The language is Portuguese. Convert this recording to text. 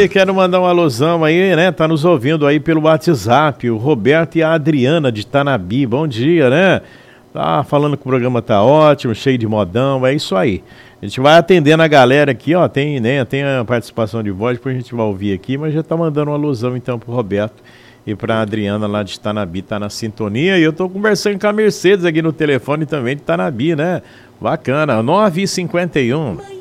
quero mandar uma alusão aí, né? Tá nos ouvindo aí pelo WhatsApp, o Roberto e a Adriana de Tanabi. Bom dia, né? Tá falando que o programa tá ótimo, cheio de modão, é isso aí. A gente vai atendendo a galera aqui, ó, tem a participação de voz, depois a gente vai ouvir aqui, mas já tá mandando uma alusão então pro Roberto e pra Adriana lá de Tanabi, tá na sintonia. E eu tô conversando com a Mercedes aqui no telefone também de Tanabi, né? Bacana, 9h51.